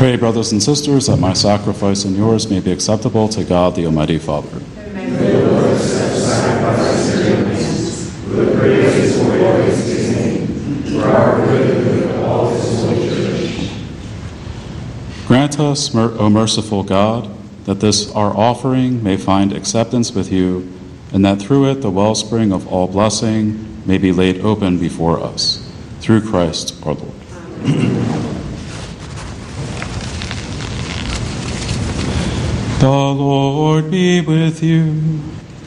Pray, brothers and sisters, that my sacrifice and yours may be acceptable to God, the Almighty Father. May the Lord accept sacrifice in your hands, for the praise and glory of his name, for our good and the good of all his holy church. Grant us, O merciful God, that this our offering may find acceptance with you, and that through it the wellspring of all blessing may be laid open before us. Through Christ our Lord. The Lord be with you.